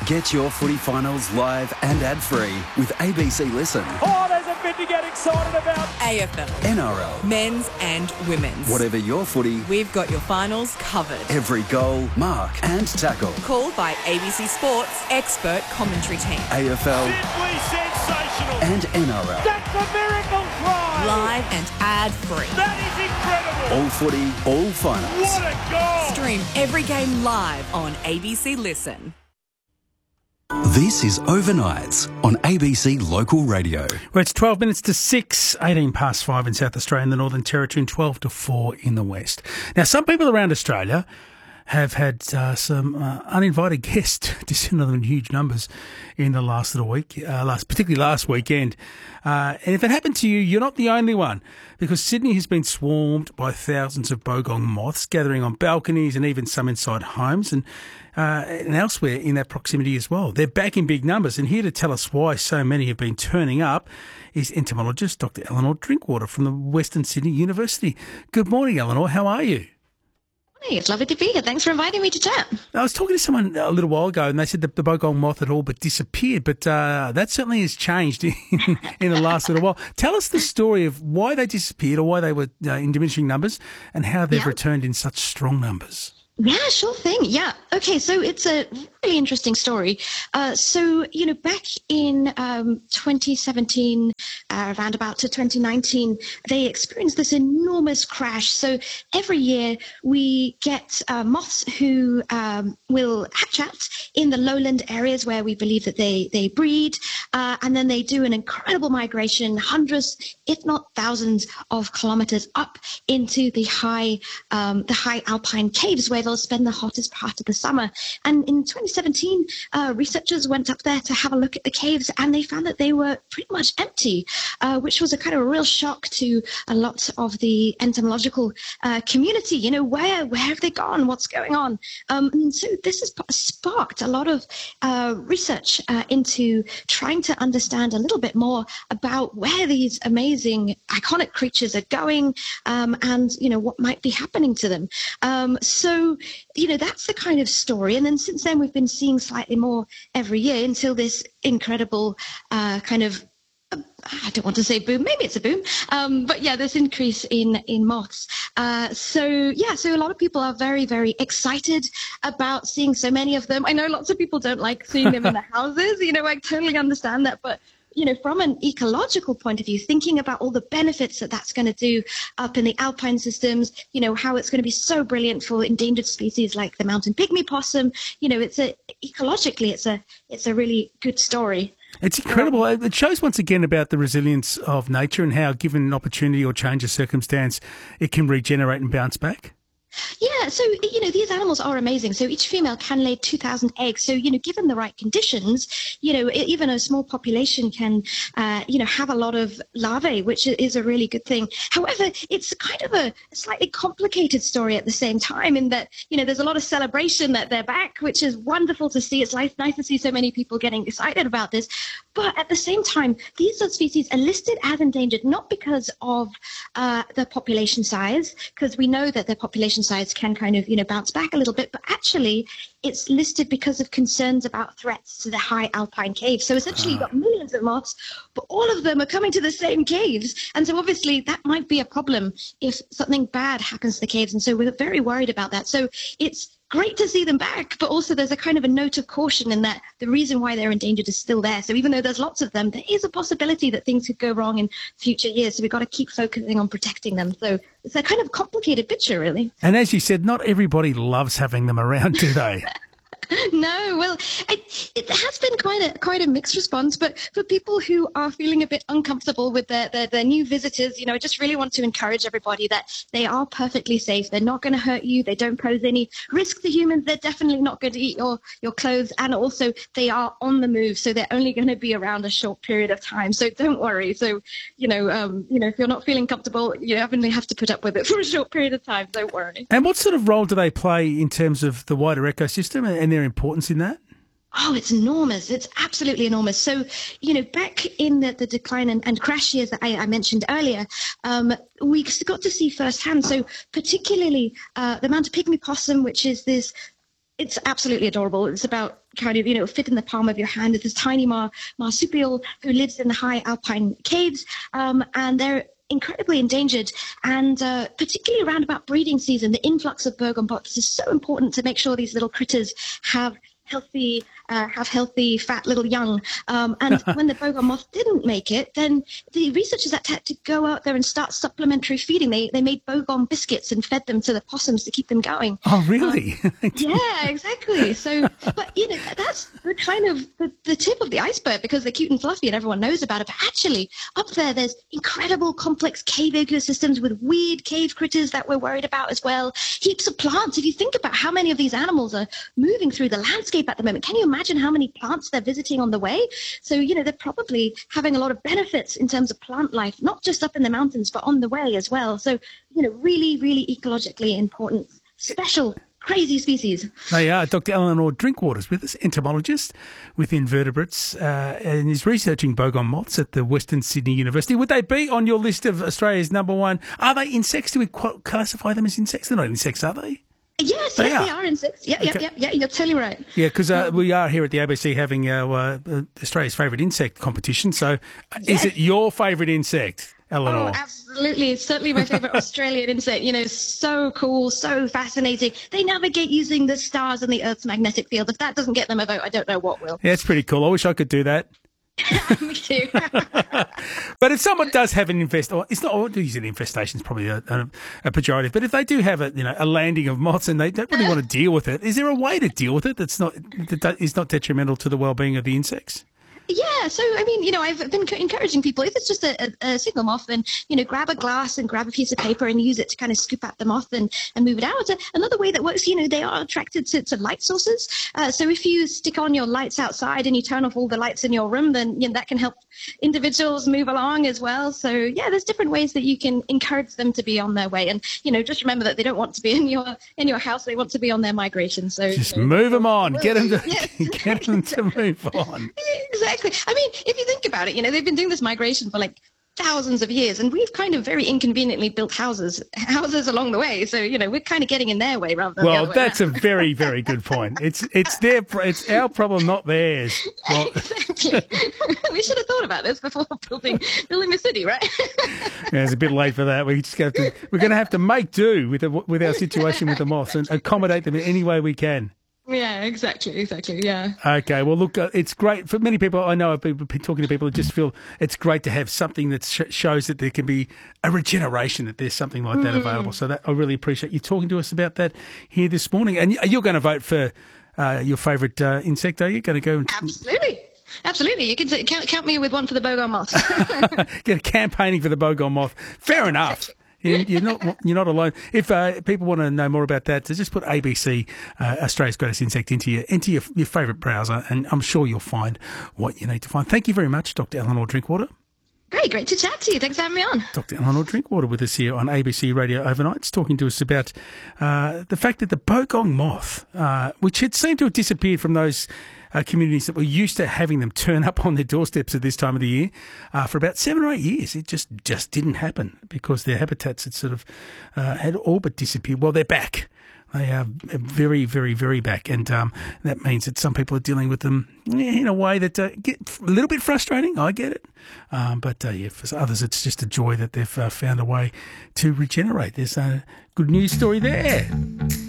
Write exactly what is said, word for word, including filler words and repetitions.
Get your footy finals live and ad-free with A B C Listen. Oh, there's a bit to get excited about. A F L. N R L. Men's and women's. Whatever your footy, we've got your finals covered. Every goal, mark and tackle. Called by A B C Sports expert commentary team. A F L. Simply sensational. And N R L. That's a miracle try. Live and ad-free. That is incredible. All footy, all finals. What a goal. Stream every game live on A B C Listen. This is Overnights on A B C Local Radio. Well, it's twelve minutes to six, eighteen past five in South Australia and the Northern Territory, and twelve to four in the West. Now, some people around Australia have had uh, some uh, uninvited guests descend in huge numbers in the last little week, uh, last particularly last weekend. Uh, and if it happened to you, you're not the only one, because Sydney has been swarmed by thousands of bogong moths gathering on balconies and even some inside homes and, uh, and elsewhere in that proximity as well. They're back in big numbers, and here to tell us why so many have been turning up is entomologist Doctor Eleanor Drinkwater from the Western Sydney University. Good morning, Eleanor. How are you? Hey, it's lovely to be here. Thanks for inviting me to chat. I was talking to someone a little while ago, and they said that the bogong moth had all but disappeared, but uh, that certainly has changed in, in the last little while. Tell us the story of why they disappeared, or why they were uh, in diminishing numbers, and how they've yeah. returned in such strong numbers. Yeah, sure thing. Yeah. Okay, so it's a really interesting story. Uh, so, you know, back in um, twenty seventeen, uh, around about to twenty nineteen, they experienced this enormous crash. So every year we get uh, moths who um, will hatch out in the lowland areas where we believe that they, they breed, uh, and then they do an incredible migration, hundreds, if not thousands of kilometers up into the high, um, the high alpine caves where they'll spend the hottest part of the summer. And in twenty seventeen, uh, researchers went up there to have a look at the caves, and they found that they were pretty much empty, uh, which was a kind of a real shock to a lot of the entomological uh, community. You know, where where have they gone? What's going on? Um, and so this has sparked a lot of uh, research uh, into trying to understand a little bit more about where these amazing, iconic creatures are going, um, and, you know, what might be happening to them. Um, so you know, that's the kind of story. And then since then, we've been seeing slightly more every year until this incredible uh, kind of, uh, I don't want to say boom, maybe it's a boom, um, but yeah, this increase in, in moths. Uh, so yeah, so a lot of people are very, very excited about seeing so many of them. I know lots of people don't like seeing them in the houses, you know, I totally understand that, but you know, from an ecological point of view, thinking about all the benefits that that's going to do up in the alpine systems, you know, how it's going to be so brilliant for endangered species like the mountain pygmy possum, you know, it's a, ecologically, it's a, it's a really good story. It's incredible. It shows once again about the resilience of nature and how, given an opportunity or change of circumstance, it can regenerate and bounce back. Yeah, so, you know, these animals are amazing. So each female can lay two thousand eggs. So, you know, given the right conditions, you know, even a small population can, uh, you know, have a lot of larvae, which is a really good thing. However, it's kind of a slightly complicated story at the same time, in that, you know, there's a lot of celebration that they're back, which is wonderful to see. It's nice, nice to see so many people getting excited about this. But at the same time, these species are listed as endangered, not because of uh, the population size, because we know that their population size can kind of, you know, bounce back a little bit, but actually it's listed because of concerns about threats to the high alpine caves. So essentially you've got millions of moths, but all of them are coming to the same caves. And so obviously that might be a problem if something bad happens to the caves. And so we're very worried about that. So it's great to see them back, but also there's a kind of a note of caution in that the reason why they're endangered is still there. So even though there's lots of them, there is a possibility that things could go wrong in future years. So we've got to keep focusing on protecting them. So it's a kind of complicated picture, really. And as you said, not everybody loves having them around, do they? No, well, it, it has been quite a quite a mixed response, but for people who are feeling a bit uncomfortable with their, their, their new visitors, you know, I just really want to encourage everybody that they are perfectly safe. They're not going to hurt you. They don't pose any risk to humans. They're definitely not going to eat your, your clothes. And also they are on the move, so they're only going to be around a short period of time. So don't worry. So, you know, um, you know, if you're not feeling comfortable, you definitely have to put up with it for a short period of time. Don't worry. And what sort of role do they play in terms of the wider ecosystem and their importance in that? Oh, it's enormous. It's absolutely enormous. So, you know, back in the, the decline and, and crash years that I, I mentioned earlier, um, we got to see firsthand. So particularly uh, the mountain pygmy possum, which is this it's absolutely adorable. It's about kind of, you know, fit in the palm of your hand. It's this tiny mar- marsupial who lives in the high alpine caves, um, and they're incredibly endangered. And uh, particularly around about breeding season, the influx of Bogon moths is so important to make sure these little critters have healthy, uh, have healthy, fat little young. Um, and when the Bogon moth didn't make it, then the researchers had to go out there and start supplementary feeding. They they made Bogon biscuits and fed them to the possums to keep them going. Oh, really? Um, yeah, exactly. So, but you know, that's the kind of the, the tip of the iceberg, because they're cute and fluffy and everyone knows about it. But actually, up there, there's incredible complex cave ecosystems with weird cave critters that we're worried about as well. Heaps of plants. If you think about how many of these animals are moving through the landscape at the moment, can you imagine how many plants they're visiting on the way? So, you know, they're probably having a lot of benefits in terms of plant life, not just up in the mountains, but on the way as well. So, you know, really, really ecologically important, special, crazy species. They are. Doctor Eleanor Drinkwater is with us, entomologist with invertebrates, uh, and is researching Bogon moths at the Western Sydney University. Would they be on your list of Australia's number one? Are they insects? Do we classify them as insects? They're not insects, are they? Yes, They yes, are. they are insects. Yeah, yeah, Okay. yeah, yeah, you're totally right. Yeah, because uh, we are here at the A B C having uh, uh, Australia's favourite insect competition. So uh, is Yes. it your favourite insect, Eleanor? Oh, absolutely. It's certainly my favorite Australian insect. You know, so cool, so fascinating. They navigate using the stars and the Earth's magnetic field. If that doesn't get them a vote, I don't know what will. Yeah, it's pretty cool. I wish I could do that. Me too. But if someone does have an infest, or it's not, I wouldn't use it infestation is probably a, a, a pejorative, but if they do have a, you know, a landing of moths and they don't really want to deal with it, is there a way to deal with it that's not, that is not detrimental to the well-being of the insects? Yeah, so I mean, you know, I've been encouraging people, if it's just a, a, a single moth, then, you know, grab a glass and grab a piece of paper and use it to kind of scoop out the moth and, and move it out. Another way that works, you know, they are attracted to, to light sources. Uh, so if you stick on your lights outside and you turn off all the lights in your room, then, you know, that can help individuals move along as well. So, yeah, there's different ways that you can encourage them to be on their way. And, you know, just remember that they don't want to be in your in your house. They want to be on their migration. So Just you know, move them on. Get them to, Yes. get them to move on. Exactly. I mean, if you think about it, you know, they've been doing this migration for like thousands of years, and we've kind of very inconveniently built houses houses along the way. So, you know, we're kind of getting in their way rather than the Well, other way that's a around. very, very good point. It's it's their pro- it's our problem, not theirs. Well, Exactly. We should have thought about this before building building the city, right? yeah, it's a bit late for that. We just have to. We're going to have to make do with the, with our situation with the moths and accommodate them in any way we can. Yeah, exactly, exactly. Yeah. Okay, well, look, uh, it's great for many people. I know I've been been talking to people who just feel it's great to have something that sh- shows that there can be a regeneration, that there's something like that available. So that I really appreciate you talking to us about that here this morning. And you're going to vote for uh, your favourite uh, insect, are you? Going to go and Absolutely. Absolutely. You can t- count, count me with one for the Bogon moth. get a campaigning for the Bogon moth? Fair enough. You- You're not you're not alone. If uh, people want to know more about that, so just put A B C uh, Australia's Greatest Insect into your into your, your favourite browser, and I'm sure you'll find what you need to find. Thank you very much, Doctor Eleanor Drinkwater. Great, great to chat to you. Thanks for having me on. Doctor Eleanor Drinkwater with us here on A B C Radio Overnights, talking to us about uh, the fact that the Bogon moth, uh, which had seemed to have disappeared from those uh, communities that were used to having them turn up on their doorsteps at this time of the year, uh, for about seven or eight years, it just, just didn't happen because their habitats had sort of uh, had all but disappeared. Well, they're back. They are very, very, very back, and um, that means that some people are dealing with them in a way that uh, get a little bit frustrating. I get it, um, but uh, yeah, for others, it's just a joy that they've uh, found a way to regenerate. There's a good news story there.